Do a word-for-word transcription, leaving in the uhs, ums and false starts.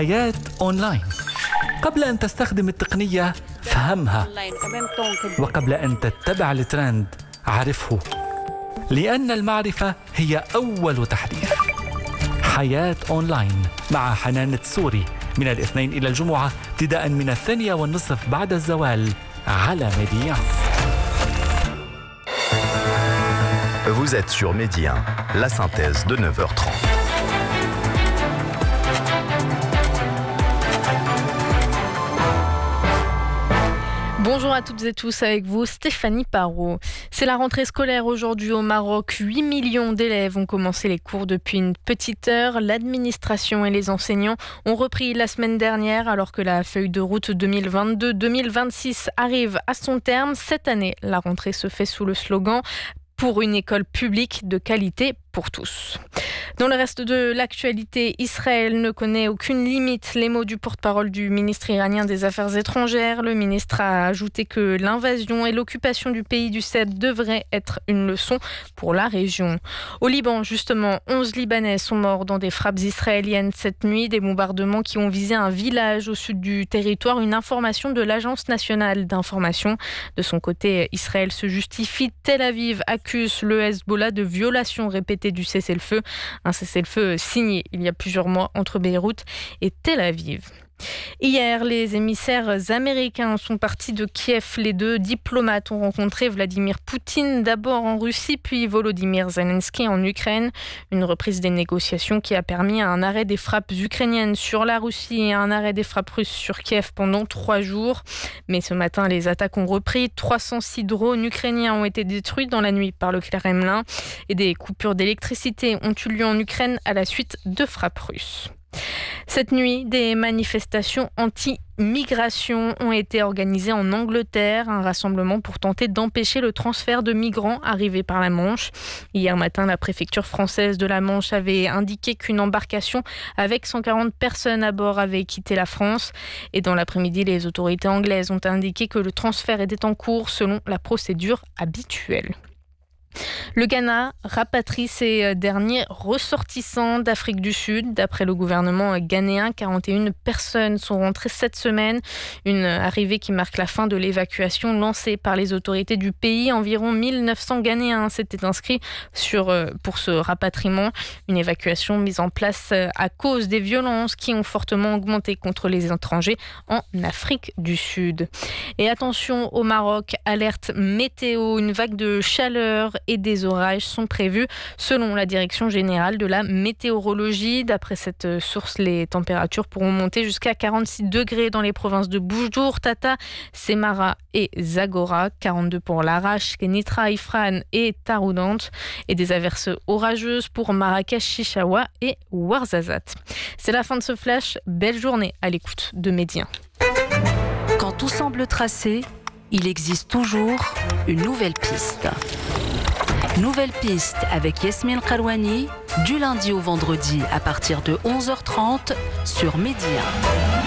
حياة أونلاين. قبل أن تستخدم التقنية فهمها، وقبل أن تتبع الترند عرفه، لأن المعرفة هي أول تحديث. حياة أونلاين مع حنان التسوري من الاثنين إلى الجمعة ابتداء من الثانية والنصف بعد الزوال على Medi un. Vous êtes sur Medi un, la synthèse de neuf heures trente. Bonjour à toutes et tous, avec vous Stéphanie Parot. C'est la rentrée scolaire aujourd'hui au Maroc. huit millions d'élèves ont commencé les cours depuis une petite heure. L'administration et les enseignants ont repris la semaine dernière alors que la feuille de route deux mille vingt-deux deux mille vingt-six arrive à son terme. Cette année, la rentrée se fait sous le slogan « Pour une école publique de qualité pour tous ». Dans le reste de l'actualité, Israël ne connaît aucune limite. Les mots du porte-parole du ministre iranien des Affaires étrangères. Le ministre a ajouté que l'invasion et l'occupation du pays du Sud devraient être une leçon pour la région. Au Liban, justement, onze Libanais sont morts dans des frappes israéliennes cette nuit. Des bombardements qui ont visé un village au sud du territoire. Une information de l'Agence nationale d'information. De son côté, Israël se justifie. Tel Aviv accuse le Hezbollah de violation répétée du cessez-le-feu. Un cessez-le-feu signé il y a plusieurs mois entre Beyrouth et Tel Aviv. Hier, les émissaires américains sont partis de Kiev. Les deux diplomates ont rencontré Vladimir Poutine, d'abord en Russie, puis Volodymyr Zelensky en Ukraine. Une reprise des négociations qui a permis un arrêt des frappes ukrainiennes sur la Russie et un arrêt des frappes russes sur Kiev pendant trois jours. Mais ce matin, les attaques ont repris. trois cent six drones ukrainiens ont été détruits dans la nuit par le Kremlin et des coupures d'électricité ont eu lieu en Ukraine à la suite de frappes russes. Cette nuit, des manifestations anti-migration ont été organisées en Angleterre, un rassemblement pour tenter d'empêcher le transfert de migrants arrivés par la Manche. Hier matin, la préfecture française de la Manche avait indiqué qu'une embarcation avec cent quarante personnes à bord avait quitté la France. Et dans l'après-midi, les autorités anglaises ont indiqué que le transfert était en cours selon la procédure habituelle. Le Ghana rapatrie ses derniers ressortissants d'Afrique du Sud. D'après le gouvernement ghanéen, quarante et une personnes sont rentrées cette semaine. Une arrivée qui marque la fin de l'évacuation lancée par les autorités du pays. Environ mille neuf cents Ghanéens s'étaient inscrits sur, pour ce rapatriement. Une évacuation mise en place à cause des violences qui ont fortement augmenté contre les étrangers en Afrique du Sud. Et attention au Maroc, alerte météo, une vague de chaleur et des orages sont prévus selon la Direction générale de la météorologie. D'après cette source, les températures pourront monter jusqu'à quarante-six degrés dans les provinces de Boujdour, Tata, Semara et Zagora, quarante-deux pour Larache, Kenitra, Ifran et Taroudant, et des averses orageuses pour Marrakech, Chichaoua et Ouarzazate. C'est la fin de ce flash. Belle journée à l'écoute de Medi un. Quand tout semble tracé, il existe toujours une nouvelle piste. Nouvelle piste avec Yasmine Karouani, du lundi au vendredi à partir de onze heures trente sur Medi un.